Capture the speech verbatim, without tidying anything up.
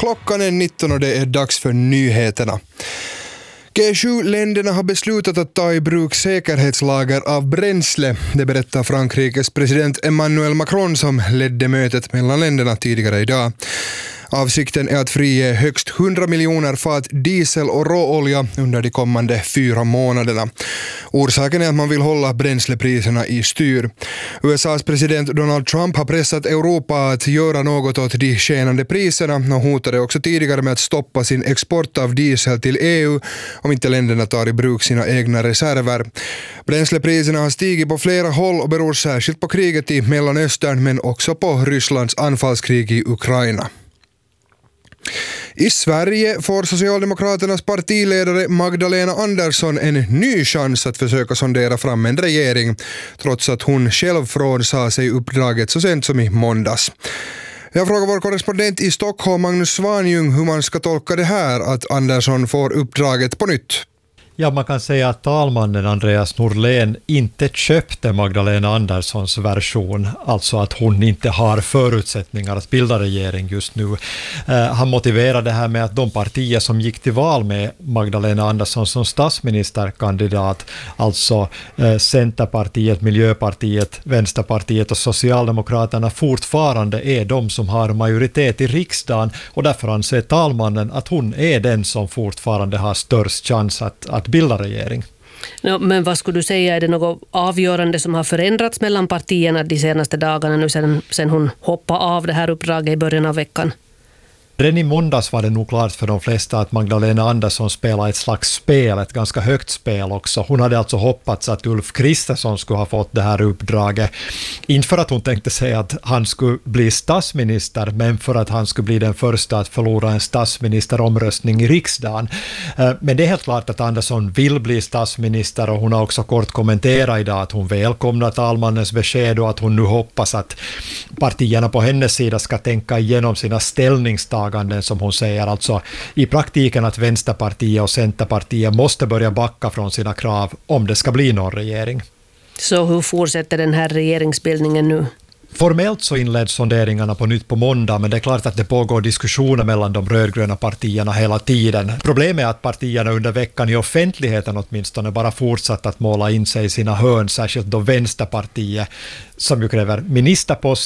Klockan är nitton och det är dags för nyheterna. G sju-länderna har beslutat att ta i bruk säkerhetslager av bränsle. Det berättar Frankrikes president Emmanuel Macron som ledde mötet mellan länderna tidigare idag. Avsikten är att frige högst hundra miljoner fat diesel och råolja under de kommande fyra månaderna. Orsaken är att man vill hålla bränslepriserna i styr. U S A:s president Donald Trump har pressat Europa att göra något åt de skenande priserna och hotade också tidigare med att stoppa sin export av diesel till E U om inte länderna tar i bruk sina egna reserver. Bränslepriserna har stigit på flera håll och beror särskilt på kriget i Mellanöstern men också på Rysslands anfallskrig i Ukraina. I Sverige får Socialdemokraternas partiledare Magdalena Andersson en ny chans att försöka sondera fram en regering, trots att hon själv frånsade sig uppdraget så sent som i måndags. Jag frågar vår korrespondent i Stockholm, Magnus Svanjung, hur man ska tolka det här att Andersson får uppdraget på nytt. Ja, man kan säga att talmannen Andreas Norlén inte köpte Magdalena Anderssons version, alltså att hon inte har förutsättningar att bilda regering just nu. Eh, han motiverade det här med att de partier som gick till val med Magdalena Andersson som statsministerkandidat, alltså eh, Centerpartiet, Miljöpartiet, Vänsterpartiet och Socialdemokraterna fortfarande är de som har majoritet i riksdagen, och därför anser talmannen att hon är den som fortfarande har störst chans att, att bilda regering. No, men vad skulle du säga, är det något avgörande som har förändrats mellan partierna de senaste dagarna nu sen, sen hon hoppade av det här uppdraget i början av veckan? Redan i måndags var det nog klart för de flesta att Magdalena Andersson spelade ett slags spel, ett ganska högt spel också. Hon hade alltså hoppats att Ulf Kristersson skulle ha fått det här uppdraget. Inte för att hon tänkte sig att han skulle bli statsminister, men för att han skulle bli den första att förlora en statsministeromröstning i riksdagen. Men det är helt klart att Andersson vill bli statsminister, och hon har också kort kommenterat idag att hon välkomnar talmannens besked och att hon nu hoppas att partierna på hennes sida ska tänka igenom sina ställningstaganden, som hon säger, alltså i praktiken att Vänsterpartiet och Centerpartiet måste börja backa från sina krav om det ska bli någon regering. Så hur fortsätter den här regeringsbildningen nu? Formellt så inleds sonderingarna på nytt på måndag, men det är klart att det pågår diskussioner mellan de rödgröna partierna hela tiden. Problemet är att partierna under veckan i offentligheten åtminstone bara fortsatt att måla in sig i sina hörn, särskilt då Vänsterpartiet, som ju kräver ministerpost